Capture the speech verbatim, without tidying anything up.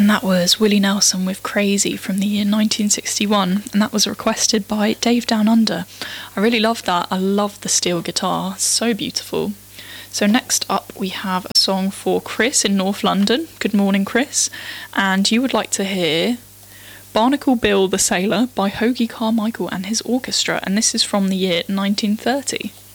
And that was Willie Nelson with Crazy from the year nineteen sixty-one, and that was requested by Dave Down Under. I really love that. I love the steel guitar, so beautiful. So next up we have a song for Chris in North London. Good morning, Chris. And you would like to hear Barnacle Bill the Sailor by Hoagy Carmichael and his orchestra, and this is from the year nineteen thirty.